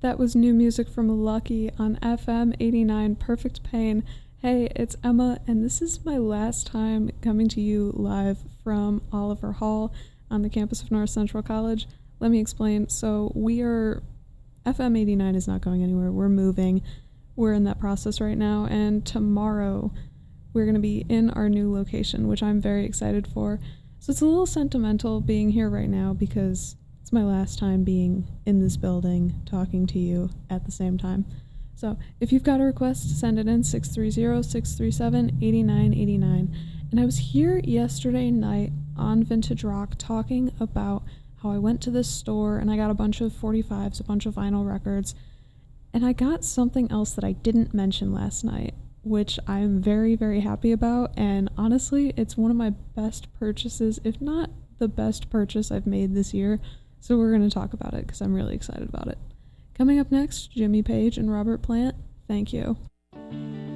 That was new music from Lucky on FM 89 Perfect Pain. Hey, it's Emma, and this is my last time coming to you live from Oliver Hall on the campus of North Central College. Let me explain. So FM 89 is not going anywhere. We're moving. We're in that process right now, and tomorrow we're going to be in our new location, which I'm very excited for. So it's a little sentimental being here right now because it's my last time being in this building talking to you at the same time. So if you've got a request, send it in 630-637-8989. And I was here yesterday night on Vintage Rock talking about how I went to this store and I got a bunch of 45s, a bunch of vinyl records, and I got something else that I didn't mention last night, which I'm very, very happy about. And honestly, it's one of my best purchases, if not the best purchase I've made this year. So we're going to talk about it because I'm really excited about it. Coming up next, Jimmy Page and Robert Plant. Thank you.